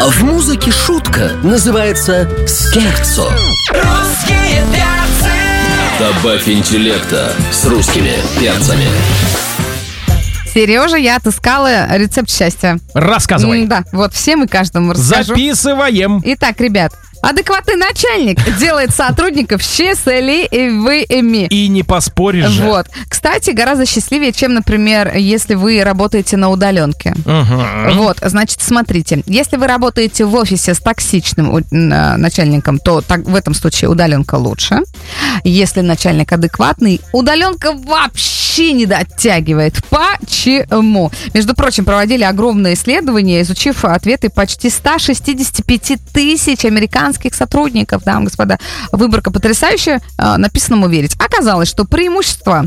В музыке шутка называется скерцо. Русские перцы. Добавь интеллекта с русскими перцами. Сережа, я отыскала рецепт счастья. Рассказывай. Да, вот всем и каждому расскажу. Записываем. Итак, ребят, адекватный начальник делает сотрудников счастливыми. И не поспоришь же. Вот. Кстати, гораздо счастливее, чем, например, если вы работаете на удаленке. Вот, значит, смотрите. Если вы работаете в офисе с токсичным начальником, то в этом случае удаленка лучше. Если начальник адекватный, удаленка вообще не дотягивает. Почему? Между прочим, проводили огромное исследование, изучив ответы почти 165 тысяч американских сотрудников. Дамы и господа, выборка потрясающая, написанному верить. Оказалось, что преимущество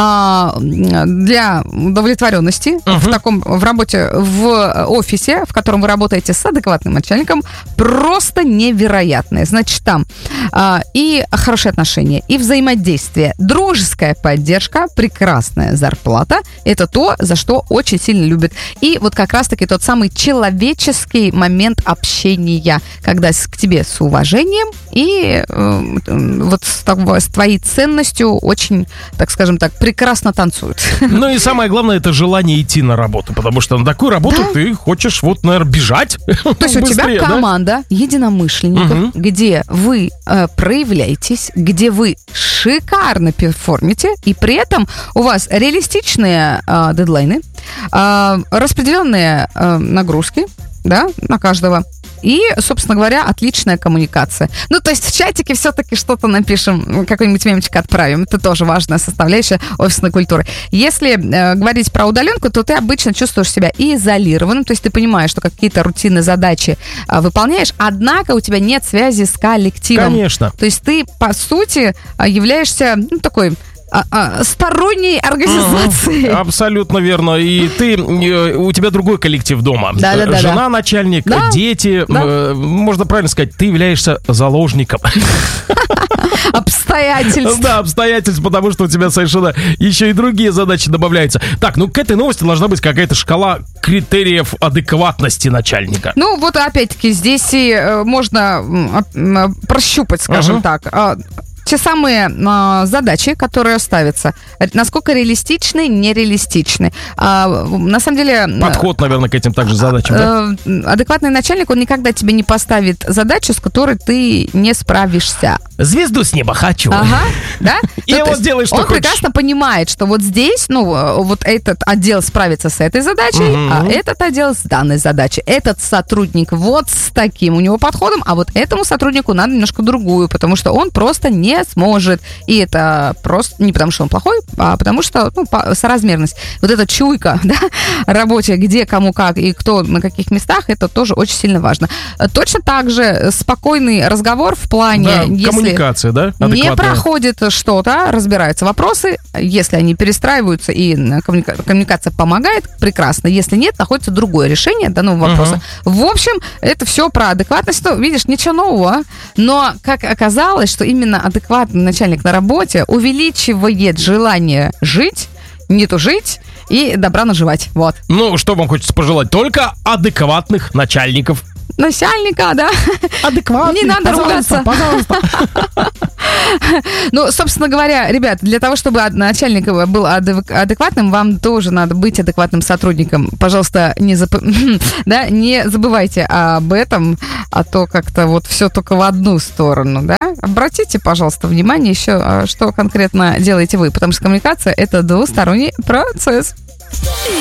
для удовлетворенности в работе в офисе, в котором вы работаете с адекватным начальником, просто невероятное. Значит, там и хорошие отношения, и взаимодействие, дружеская поддержка, прекрасная зарплата. Это то, за что очень сильно любят. И вот как раз-таки тот самый человеческий момент общения, когда к тебе с уважением и вот с твоей ценностью очень, так скажем так, прекрасно танцуют. Ну и самое главное, это желание идти на работу, потому что на такую работу ты хочешь, вот, наверное, бежать. То есть у тебя команда единомышленников, где вы проявляетесь, где вы шикарно перформите, и при этом у вас реалистичные дедлайны, распределенные нагрузки, да, на каждого. И, собственно говоря, отличная коммуникация. Ну, то есть в чатике все-таки что-то напишем, какой-нибудь мемчик отправим. Это тоже важная составляющая офисной культуры. Если говорить про удаленку, то ты обычно чувствуешь себя изолированным, то есть ты понимаешь, что какие-то рутинные задачи выполняешь, однако у тебя нет связи с коллективом. Конечно. То есть ты, по сути, являешься, ну, такой... сторонней организации. Абсолютно верно. И у тебя другой коллектив дома. Да. Жена, начальник, дети. Можно правильно сказать, ты являешься заложником. Обстоятельств. Да, обстоятельств, потому что у тебя совершенно еще и другие задачи добавляются. Так, ну к этой новости должна быть какая-то шкала критериев адекватности начальника. Ну вот опять-таки здесь и можно прощупать, скажем так. Те самые задачи, которые ставятся, насколько реалистичны, нереалистичны. На самом деле... Подход, наверное, к этим также задачам, да? Адекватный начальник, он никогда тебе не поставит задачу, с которой ты не справишься. Звезду с неба хочу. Ага, да? И вот делай, что хочешь. Он прекрасно понимает, что вот здесь, вот этот отдел справится с этой задачей, а этот отдел с данной задачей. Этот сотрудник вот с таким у него подходом, а вот этому сотруднику надо немножко другую, потому что он просто не сможет. И это просто не потому, что он плохой, а потому что соразмерность. Вот эта чуйка, да, рабочая, где, кому, как и кто на каких местах, это тоже очень сильно важно. Точно так же спокойный разговор в плане, если коммуникация, да, адекватная. Не проходит что-то, разбираются вопросы, если они перестраиваются и коммуникация помогает, прекрасно. Если нет, находится другое решение данного вопроса. В общем, это все про адекватность. Ну, видишь, ничего нового, но как оказалось, что именно адекватный начальник на работе увеличивает желание жить, не тужить и добра наживать. Вот. Ну, что вам хочется пожелать? Только адекватных начальников. Начальника, да. Адекватный. Не надо ругаться. Пожалуйста. Ну, собственно говоря, ребят, для того, чтобы начальник был адекватным, вам тоже надо быть адекватным сотрудником. Пожалуйста, не забывайте об этом, а то как-то вот все только в одну сторону, да? Обратите, пожалуйста, внимание еще, что конкретно делаете вы, потому что коммуникация — это двусторонний процесс.